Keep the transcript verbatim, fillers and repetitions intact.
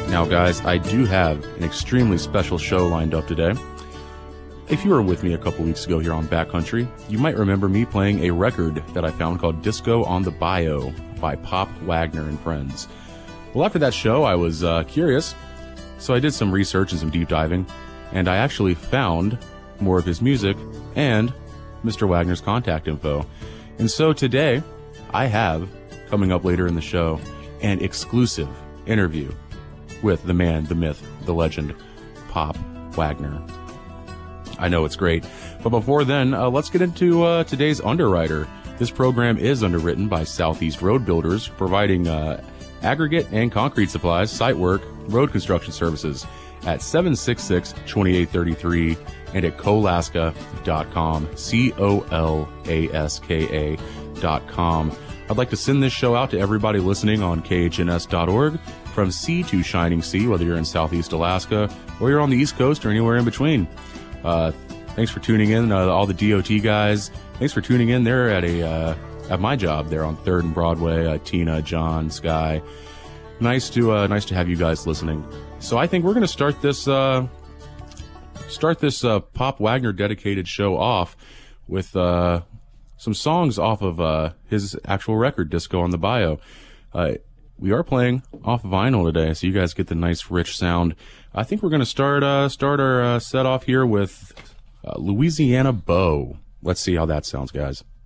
Now, guys, I do have an extremely special show lined up today. If you were with me a couple weeks ago here on Backcountry, you might remember me playing a record that I found called Disco on the Bayou by Pop Wagner and Friends. Well, after that show, I was uh, curious, so I did some research and some deep diving, and I actually found more of his music and Mister Wagner's contact info. And so today, I have, coming up later in the show, an exclusive interview with the man, the myth, the legend, Pop Wagner. I know it's great. But before then, uh, let's get into uh, today's Underwriter. This program is underwritten by Southeast Road Builders, providing uh, aggregate and concrete supplies, site work, road construction services at seven six six, two eight three three and at colaska dot com, C O L A S K A dot com. I'd like to send this show out to everybody listening on K H N S dot org, from sea to shining sea, whether you're in Southeast Alaska or you're on the East Coast or anywhere in between. Uh, thanks for tuning in, uh, all the D O T guys. Thanks for tuning in there at a uh, at my job there on Third and Broadway. Uh, Tina, John, Sky. Nice to uh, nice to have you guys listening. So I think we're going to start this uh, start this uh, Pop Wagner dedicated show off with uh, some songs off of uh, his actual record, Disco on the Bayou. Uh, we are playing off vinyl today, so you guys get the nice, rich sound. I think we're going to start uh, start our uh, set off here with uh, Louisiana Beau. Let's see how that sounds, guys.